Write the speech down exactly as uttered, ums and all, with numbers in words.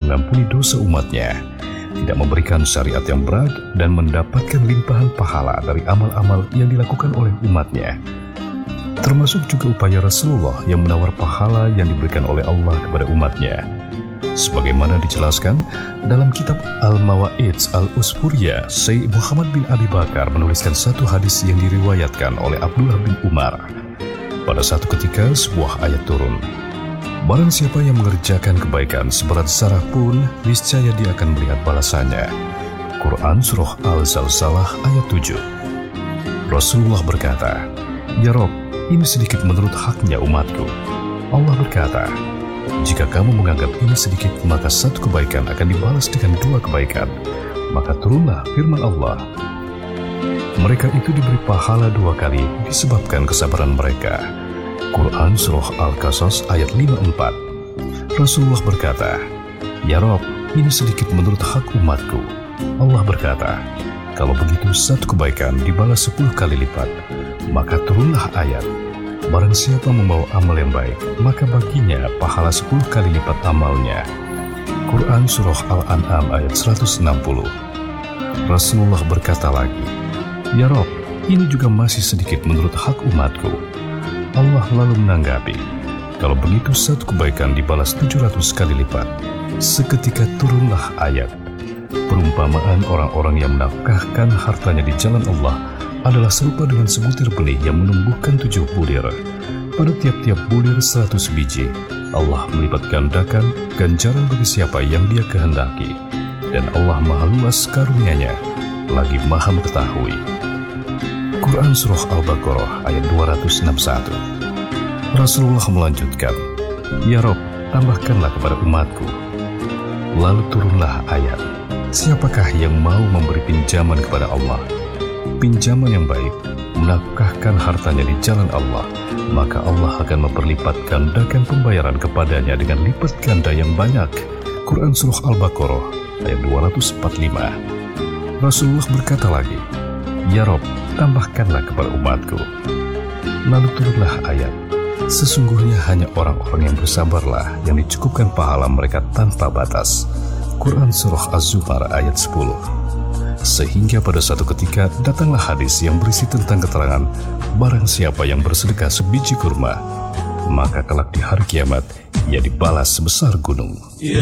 mengampuni dosa umatnya, tidak memberikan syariat yang berat, dan mendapatkan limpahan pahala dari amal-amal yang dilakukan oleh umatnya. Termasuk juga upaya Rasulullah yang menawar pahala yang diberikan oleh Allah kepada umatnya. Sebagaimana dijelaskan dalam kitab Al-Mawa'id Al-Usfuriyah, Syekh Muhammad bin Abi Bakar menuliskan satu hadis yang diriwayatkan oleh Abdullah bin Umar. Pada satu ketika sebuah ayat turun, barang siapa yang mengerjakan kebaikan seberat zarah pun, niscaya dia akan melihat balasannya. Quran Surah Al-Zalzalah ayat tujuh. Rasulullah berkata, "Ya Rob, ini sedikit menurut haknya umatku." Allah berkata, "Jika kamu menganggap ini sedikit, maka satu kebaikan akan dibalas dengan dua kebaikan." Maka turunlah firman Allah, "Mereka itu diberi pahala dua kali disebabkan kesabaran mereka." Quran Surah Al-Qasas ayat lima puluh empat. Rasulullah berkata, "Ya Rob, ini sedikit menurut hak umatku." Allah berkata, "Kalau begitu satu kebaikan dibalas sepuluh kali lipat." Maka turunlah ayat, "Barang siapa membawa amal yang baik, maka baginya pahala sepuluh kali lipat amalnya." Quran Surah Al-An'am ayat seratus enam puluh. Rasulullah berkata lagi, "Ya Rob, ini juga masih sedikit menurut hak umatku." Allah lalu menanggapi, "Kalau begitu satu kebaikan dibalas tujuh ratus kali lipat." Seketika turunlah ayat, "Perumpamaan orang-orang yang menafkahkan hartanya di jalan Allah adalah serupa dengan sebutir benih yang menumbuhkan tujuh bulir. Pada tiap-tiap bulir seratus biji, Allah melipat gandakan ganjaran bagi siapa yang Dia kehendaki. Dan Allah maha luas karunia-Nya, lagi maha mengetahui." Quran Surah Al-Baqarah ayat dua ratus enam puluh satu. Rasulullah melanjutkan, "Ya Rob, tambahkanlah kepada umatku." Lalu turunlah ayat, "Siapakah yang mau memberi pinjaman kepada Allah, pinjaman yang baik, menafkahkan hartanya di jalan Allah, maka Allah akan memperlipat gandakan pembayaran kepadanya dengan lipat ganda yang banyak." Quran Surah Al-Baqarah ayat dua ratus empat puluh lima. Rasulullah berkata lagi, "Ya Rob, tambahkanlah kepada umatku." Lalu turunlah ayat, "Sesungguhnya hanya orang-orang yang bersabarlah yang dicukupkan pahala mereka tanpa batas." Quran Surah Az-Zumar ayat sepuluh. Sehingga pada satu ketika datanglah hadis yang berisi tentang keterangan, barang siapa yang bersedekah sebiji kurma, maka kelak di hari kiamat ia dibalas sebesar gunung.